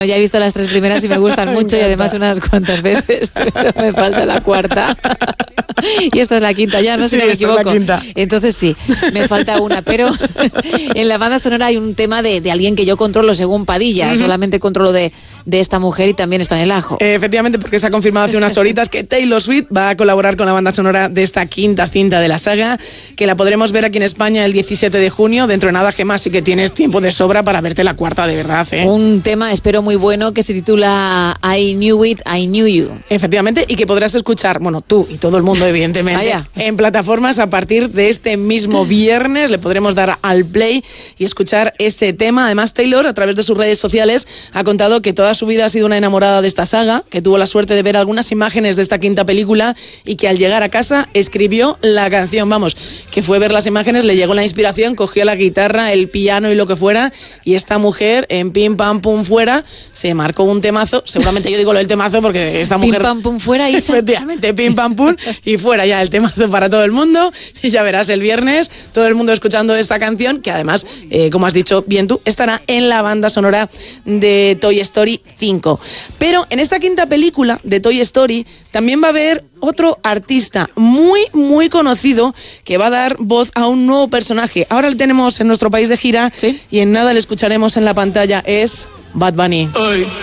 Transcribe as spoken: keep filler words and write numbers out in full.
Ya he visto las tres primeras y me gustan mucho, y además unas cuantas veces, pero me falta la cuarta. Y esta es la quinta ya, no sé si Sí, no me esta es equivoco. la quinta. Entonces sí, me falta una, pero en la banda sonora hay un tema de, de alguien que yo controlo según Padilla, uh-huh. solamente controlo de, de esta mujer y también está en el ajo. Eh, efectivamente, porque se ha confirmado hace unas horitas que Taylor Swift va a colaborar con la banda sonora de esta quinta cinta de la saga, que la podremos ver aquí en España el diecisiete de junio, dentro de nada, Gemma, así que tienes tiempo de sobra para verte la cuarta de verdad, ¿eh? Un tema, espero, muy bueno, que se titula I Knew It, I Knew You. Efectivamente, y que podrás escuchar, bueno, tú y todo el mundo, evidentemente, Vaya. en plataformas a partir de este mismo viernes. Le podremos dar al play y escuchar ese tema. Además, Taylor, a través de sus redes sociales, ha contado que toda su vida ha sido una enamorada de esta saga, que tuvo la suerte de ver algunas imágenes de esta quinta película y que al llegar a casa escribió la canción. Vamos, que fue ver las imágenes, le llegó la inspiración, cogió la guitarra, el piano y lo que fuera, y esta mujer, en pim pam pum fuera, se marcó un temazo. Seguramente yo digo lo del temazo porque esta mujer... Pim pam pum fuera, Isa. Efectivamente, pim pam pum y fuera ya el temazo para todo el mundo. Y ya verás el viernes todo el mundo escuchando esta canción, que además, eh, como has dicho bien tú, estará en la banda sonora de Toy Story cinco. Pero en esta quinta película de Toy Story también va a haber otro artista muy, muy conocido que va a dar voz a un nuevo personaje. Ahora lo tenemos en nuestro país de gira, ¿sí? Y en nada le escucharemos en la pantalla. Es Bad Bunny. Ay.